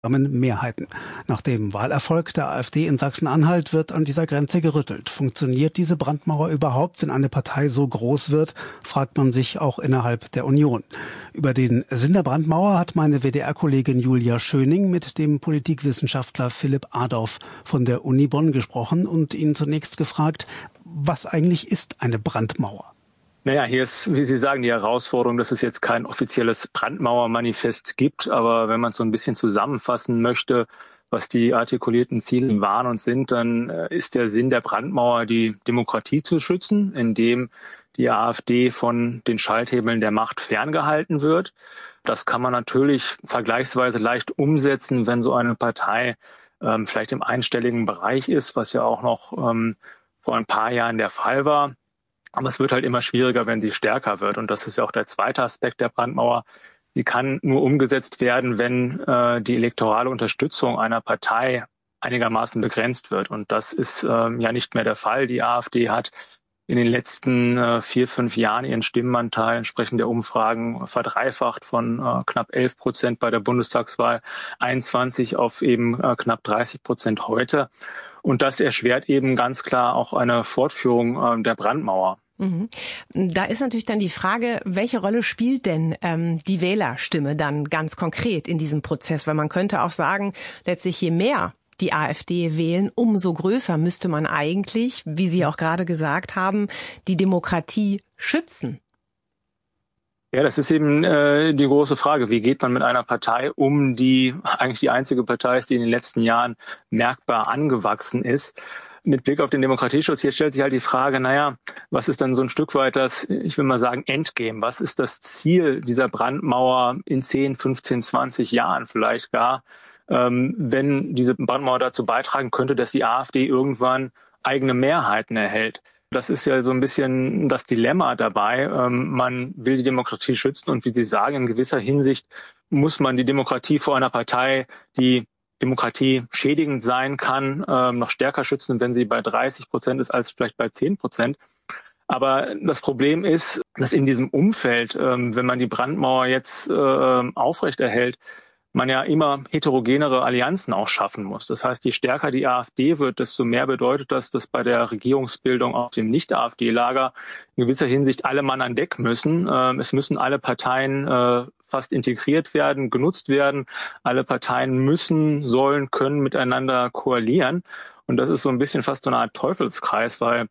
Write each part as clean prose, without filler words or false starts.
Mehrheiten. Nach dem Wahlerfolg der AfD in Sachsen-Anhalt wird an dieser Grenze gerüttelt. Funktioniert diese Brandmauer überhaupt, wenn eine Partei so groß wird, fragt man sich auch innerhalb der Union. Über den Sinn der Brandmauer hat meine WDR-Kollegin Julia Schöning mit dem Politikwissenschaftler Philipp Adorf von der Uni Bonn gesprochen und ihn zunächst gefragt, was eigentlich ist eine Brandmauer? Naja, hier ist, wie Sie sagen, die Herausforderung, dass es jetzt kein offizielles Brandmauermanifest gibt. Aber wenn man es so ein bisschen zusammenfassen möchte, was die artikulierten Ziele waren und sind, dann ist der Sinn der Brandmauer, die Demokratie zu schützen, indem die AfD von den Schalthebeln der Macht ferngehalten wird. Das kann man natürlich vergleichsweise leicht umsetzen, wenn so eine Partei vielleicht im einstelligen Bereich ist, was ja auch noch vor ein paar Jahren der Fall war. Aber es wird halt immer schwieriger, wenn sie stärker wird. Und das ist ja auch der zweite Aspekt der Brandmauer. Sie kann nur umgesetzt werden, wenn die elektorale Unterstützung einer Partei einigermaßen begrenzt wird. Und das ist ja nicht mehr der Fall. Die AfD hat in den letzten 4-5 Jahren ihren Stimmenanteil entsprechend der Umfragen verdreifacht von knapp 11% bei der Bundestagswahl 21 auf eben knapp 30% heute. Und das erschwert eben ganz klar auch eine Fortführung der Brandmauer. Da ist natürlich dann die Frage, welche Rolle spielt denn die Wählerstimme dann ganz konkret in diesem Prozess? Weil man könnte auch sagen, letztlich je mehr die AfD wählen, umso größer müsste man eigentlich, wie Sie auch gerade gesagt haben, die Demokratie schützen. Ja, das ist eben die große Frage. Wie geht man mit einer Partei um, die eigentlich die einzige Partei ist, die in den letzten Jahren merkbar angewachsen ist? Mit Blick auf den Demokratieschutz, hier stellt sich halt die Frage, was ist dann so ein Stück weit das, ich will mal sagen, Endgame? Was ist das Ziel dieser Brandmauer in 10, 15, 20 Jahren vielleicht gar, wenn diese Brandmauer dazu beitragen könnte, dass die AfD irgendwann eigene Mehrheiten erhält? Das ist ja so ein bisschen das Dilemma dabei. Man will die Demokratie schützen und wie Sie sagen, in gewisser Hinsicht muss man die Demokratie vor einer Partei, die Demokratie schädigend sein kann, noch stärker schützen, wenn sie bei 30% ist als vielleicht bei 10%. Aber das Problem ist, dass in diesem Umfeld, wenn man die Brandmauer jetzt aufrechterhält, man ja immer heterogenere Allianzen auch schaffen muss. Das heißt, je stärker die AfD wird, desto mehr bedeutet das, dass bei der Regierungsbildung auch dem Nicht-AfD-Lager in gewisser Hinsicht alle Mann an Deck müssen. Es müssen alle Parteien fast integriert werden, genutzt werden. Alle Parteien müssen, sollen, können miteinander koalieren. Und das ist so ein bisschen fast so eine Art Teufelskreis, weil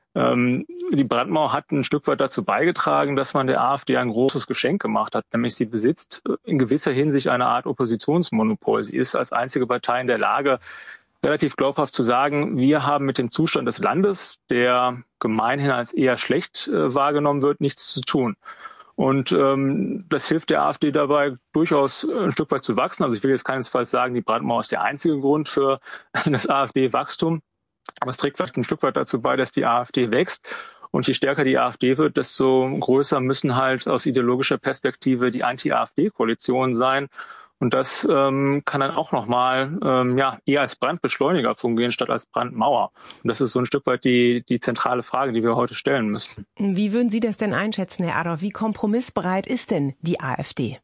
die Brandmauer hat ein Stück weit dazu beigetragen, dass man der AfD ein großes Geschenk gemacht hat, nämlich sie besitzt in gewisser Hinsicht eine Art Oppositionsmonopol. Sie ist als einzige Partei in der Lage, relativ glaubhaft zu sagen, wir haben mit dem Zustand des Landes, der gemeinhin als eher schlecht wahrgenommen wird, nichts zu tun. Und das hilft der AfD dabei, durchaus ein Stück weit zu wachsen. Also ich will jetzt keinesfalls sagen, die Brandmauer ist der einzige Grund für das AfD-Wachstum. Aber es trägt vielleicht ein Stück weit dazu bei, dass die AfD wächst. Und je stärker die AfD wird, desto größer müssen halt aus ideologischer Perspektive die Anti-AfD-Koalitionen sein. Und das kann dann auch nochmal eher als Brandbeschleuniger fungieren, statt als Brandmauer. Und das ist so ein Stück weit die zentrale Frage, die wir heute stellen müssen. Wie würden Sie das denn einschätzen, Herr Adorf? Wie kompromissbereit ist denn die AfD?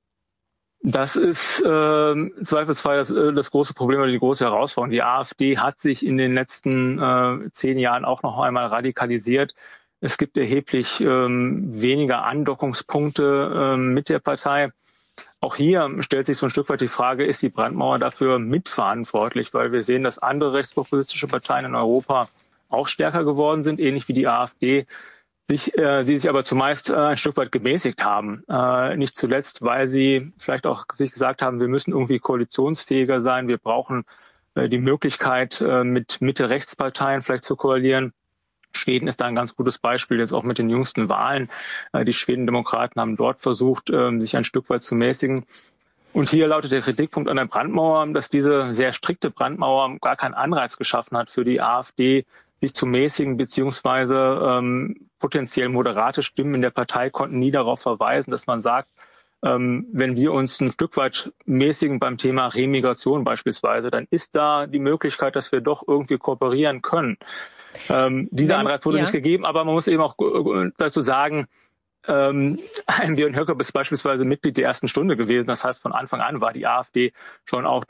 Das ist zweifelsfrei das große Problem oder die große Herausforderung. Die AfD hat sich in den letzten 10 Jahren auch noch einmal radikalisiert. Es gibt erheblich weniger Andockungspunkte mit der Partei. Auch hier stellt sich so ein Stück weit die Frage, ist die Brandmauer dafür mitverantwortlich? Weil wir sehen, dass andere rechtspopulistische Parteien in Europa auch stärker geworden sind, ähnlich wie die AfD. Sie sich aber zumeist ein Stück weit gemäßigt haben. Nicht zuletzt, weil sie vielleicht auch sich gesagt haben, wir müssen irgendwie koalitionsfähiger sein. Wir brauchen die Möglichkeit, mit Mitte-Rechtsparteien vielleicht zu koalieren. Schweden ist da ein ganz gutes Beispiel, jetzt auch mit den jüngsten Wahlen. Die Schwedendemokraten haben dort versucht, sich ein Stück weit zu mäßigen. Und hier lautet der Kritikpunkt an der Brandmauer, dass diese sehr strikte Brandmauer gar keinen Anreiz geschaffen hat für die AfD, sich zu mäßigen, beziehungsweise potenziell moderate Stimmen in der Partei konnten nie darauf verweisen, dass man sagt, wenn wir uns ein Stück weit mäßigen beim Thema Remigration beispielsweise, dann ist da die Möglichkeit, dass wir doch irgendwie kooperieren können. Dieser Anreiz wurde nicht gegeben, aber man muss eben auch dazu sagen, ein Björn Höcke ist beispielsweise Mitglied der ersten Stunde gewesen. Das heißt, von Anfang an war die AfD schon auch